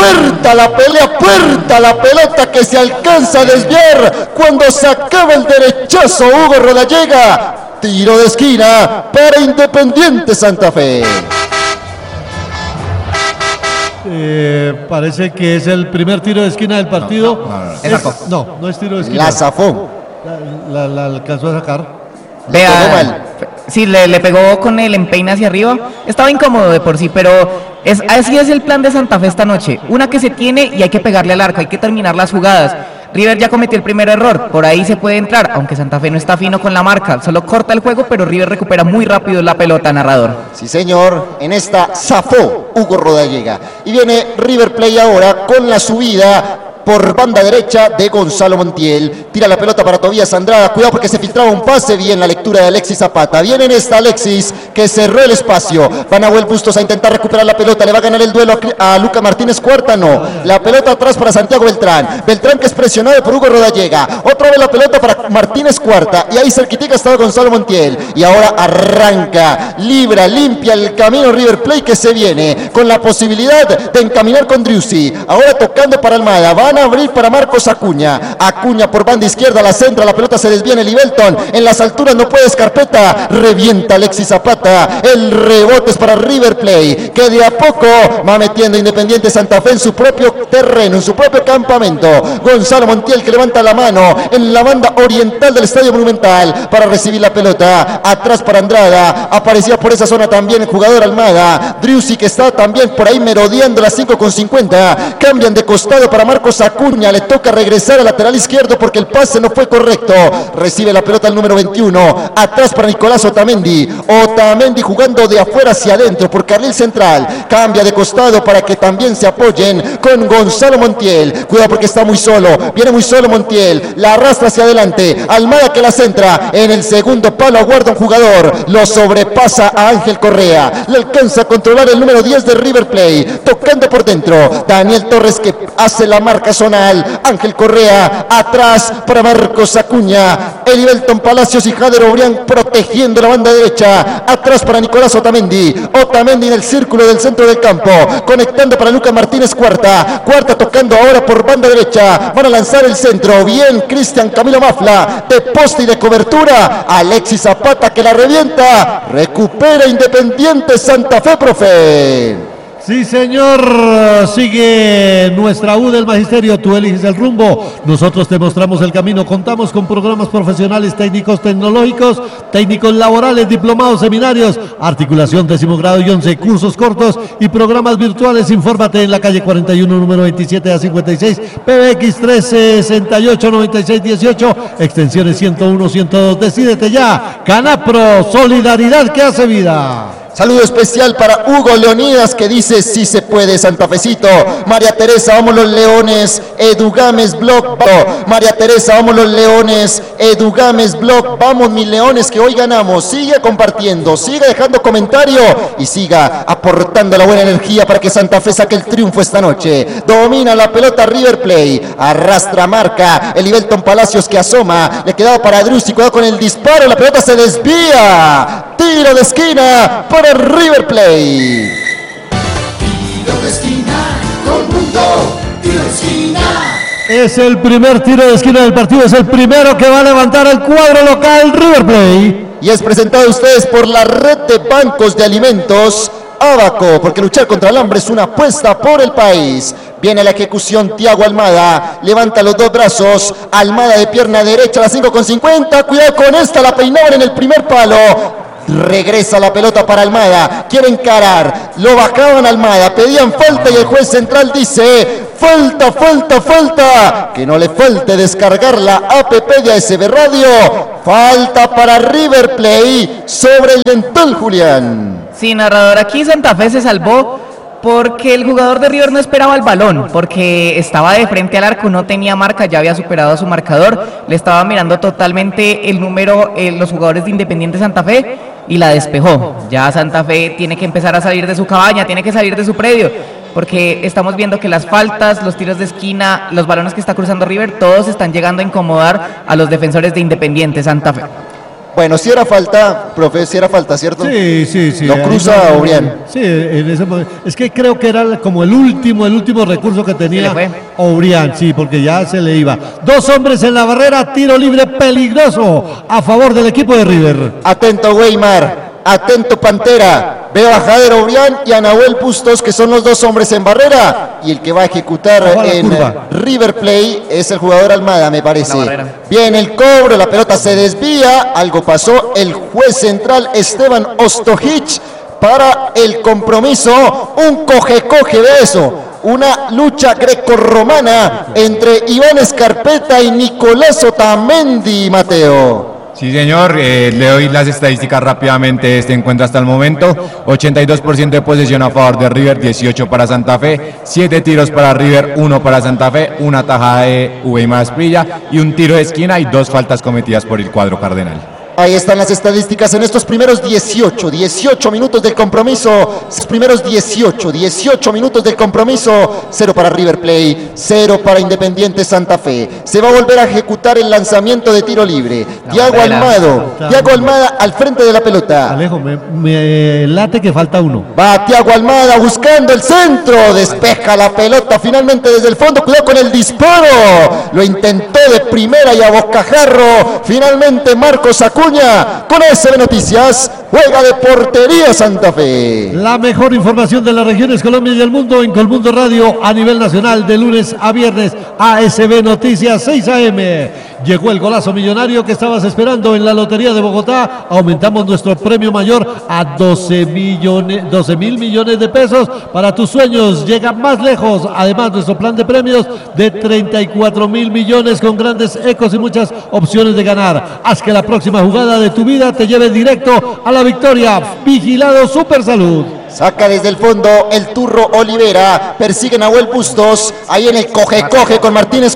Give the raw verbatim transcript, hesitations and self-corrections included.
puerta la pelea, puerta la pelota que se alcanza a desviar cuando sacaba el derechazo Hugo Rodallega. Tiro de esquina para Independiente Santa Fe. Eh, parece que es el primer tiro de esquina del partido. No, no, no, es, no, no es tiro de esquina. La zafó. La, la, la alcanzó a sacar. Vea, sí, le, le pegó con el empeine hacia arriba. Estaba incómodo de por sí, pero es, así es el plan de Santa Fe esta noche. Una que se tiene y hay que pegarle al arco, hay que terminar las jugadas. River ya cometió el primer error, por ahí se puede entrar, aunque Santa Fe no está fino con la marca, solo corta el juego, pero River recupera muy rápido la pelota, narrador. Sí, señor, en esta zafó Hugo Rodallega. Y viene River Play ahora con la subida por banda derecha de Gonzalo Montiel. Tira la pelota para Tobías Andrada. Cuidado porque se filtraba un pase. Bien la lectura de Alexis Zapata. Viene en esta Alexis que cerró el espacio. Va Nahuel Bustos a intentar recuperar la pelota. Le va a ganar el duelo a Luca Martínez Cuarta. No. La pelota atrás para Santiago Beltrán. Beltrán que es presionado por Hugo Rodallega. Otra vez la pelota para Martínez Cuarta. Y ahí cerquitica estaba Gonzalo Montiel. Y ahora arranca. Libra, limpia el camino River Plate que se viene. Con la posibilidad de encaminar con Driussi. Ahora tocando para Almada. Va a abrir para Marcos Acuña. Acuña por banda izquierda, la centra, la pelota se desviene. Livelton en las alturas no puede, Escarpeta. Revienta Alexis Zapata. El rebote es para River Plate, que de a poco va metiendo Independiente Santa Fe en su propio terreno, en su propio campamento. Gonzalo Montiel que levanta la mano en la banda oriental del Estadio Monumental para recibir la pelota. Atrás para Andrada. Aparecía por esa zona también el jugador Almada. Driussi que está también por ahí merodeando las cinco con cincuenta. Cambian de costado para Marcos Acuña, le toca regresar al lateral izquierdo porque el pase no fue correcto. Recibe la pelota el número veintiuno. Atrás para Nicolás Otamendi. Otamendi jugando de afuera hacia adentro por carril central. Cambia de costado para que también se apoyen con Gonzalo Montiel. Cuidado porque está muy solo. Viene muy solo Montiel. La arrastra hacia adelante. Almada que la centra. En el segundo palo aguarda un jugador. Lo sobrepasa a Ángel Correa. Le alcanza a controlar el número diez de River Plate. Tocando por dentro. Daniel Torres que hace la marca zonal. Ángel Correa atrás para Marcos Acuña. Elivelton Palacios y Jader Obrián protegiendo la banda derecha. Atrás para Nicolás Otamendi. Otamendi en el círculo del centro del campo. Conectando para Lucas Martínez Cuarta. Cuarta tocando ahora por banda derecha. Van a lanzar el centro. Bien Cristian Camilo Mafla. De poste y de cobertura. Alexis Zapata que la revienta. Recupera Independiente Santa Fe, profe. Sí, señor, sigue nuestra U del Magisterio, tú eliges el rumbo, nosotros te mostramos el camino, contamos con programas profesionales, técnicos tecnológicos, técnicos laborales, diplomados, seminarios, articulación décimo grado y once, cursos cortos y programas virtuales. Infórmate en la calle cuarenta y uno, número veintisiete a cincuenta y seis, P B X tres sesenta y ocho noventa y seis dieciocho, extensiones ciento uno, ciento dos, decídete ya, Canapro, solidaridad que hace vida. Saludo especial para Hugo Leonidas que dice sí se puede Santafecito. María Teresa, vamos los Leones. Edu Gámez Blog. María Teresa, vamos los Leones. Edu Gámez Blog. Vamos mis Leones que hoy ganamos. Sigue compartiendo, siga dejando comentario y siga aportando la buena energía para que Santa Fe saque el triunfo esta noche. Domina la pelota River Plate. Arrastra marca. Elivelton Palacios que asoma. Le quedaba para Driussi. Cuidado con el disparo. La pelota se desvía. Tiro de esquina para River Plate. Tiro de esquina, todo el mundo, tiro de esquina. Es el primer tiro de esquina del partido, es el primero que va a levantar el cuadro local River Plate. Y es presentado a ustedes por la red de bancos de alimentos Abaco, porque luchar contra el hambre es una apuesta por el país. Viene la ejecución, Thiago Almada, levanta los dos brazos, Almada de pierna derecha, a las cinco con cincuenta, cuidado con esta, la peinaban en el primer palo. Regresa la pelota para Almada, quiere encarar, lo bajaban Almada, pedían falta y el juez central dice falta, falta, falta, que no le falte descargar la app de A S B Radio, falta para River Plate sobre el dental, Julián. Sí, narrador, aquí Santa Fe se salvó porque el jugador de River no esperaba el balón, porque estaba de frente al arco, no tenía marca, ya había superado a su marcador, le estaba mirando totalmente el número, eh, los jugadores de Independiente Santa Fe, y la despejó. Ya Santa Fe tiene que empezar a salir de su cabaña, tiene que salir de su predio, porque estamos viendo que las faltas, los tiros de esquina, los balones que está cruzando River, todos están llegando a incomodar a los defensores de Independiente Santa Fe. Bueno, si era falta, profe, si era falta, ¿cierto? Sí, sí, sí. Lo cruza no, Obrián. Sí, en ese momento. Es que creo que era como el último, el último recurso que tenía Obrián, sí, porque ya se le iba. Dos hombres en la barrera, tiro libre peligroso a favor del equipo de River. Atento Weimar, atento Pantera. Veo a Jader Obrián y a Nahuel Bustos, que son los dos hombres en barrera. Y el que va a ejecutar en curva. River Play es el jugador Almada, me parece. Viene el cobro, la pelota se desvía. Algo pasó. El juez central Esteban Ostojic para el compromiso. Un coge-coge de eso. Una lucha grecorromana entre Iván Escarpeta y Nicolás Otamendi, Mateo. Sí, señor, eh, le doy las estadísticas rápidamente de este encuentro hasta el momento. ochenta y dos por ciento de posesión a favor de River, dieciocho para Santa Fe, siete tiros para River, uno para Santa Fe, una tajada de Weimar Asprilla y un tiro de esquina y dos faltas cometidas por el cuadro cardenal. Ahí están las estadísticas en estos primeros dieciocho, dieciocho minutos del compromiso. Los primeros dieciocho, dieciocho minutos del compromiso. Cero para River Plate, cero para Independiente Santa Fe. Se va a volver a ejecutar el lanzamiento de tiro libre. Thiago Almada, Thiago Almada al frente de la pelota. Alejo, me, me late que falta uno. Va Thiago Almada buscando el centro. Despeja la pelota finalmente desde el fondo. Cuidado con el disparo. Lo intentó de primera y a bocajarro. Finalmente Marcos Acuña. Con S B Noticias, juega de portería Santa Fe. La mejor información de las regiones Colombia y del mundo en Colmundo Radio a nivel nacional de lunes a viernes. A S B Noticias seis a eme. Llegó el golazo millonario que estabas esperando en la Lotería de Bogotá. Aumentamos nuestro premio mayor a doce millones, doce mil millones de pesos para tus sueños. Llega más lejos. Además, nuestro plan de premios de treinta y cuatro mil millones con grandes ecos y muchas opciones de ganar. Haz que la próxima jugada de tu vida te lleve directo a la victoria. Vigilado Super Salud. Saca desde el fondo el Turro Olivera. Persigue Nahuel Bustos. Ahí en el coge-coge con Martínez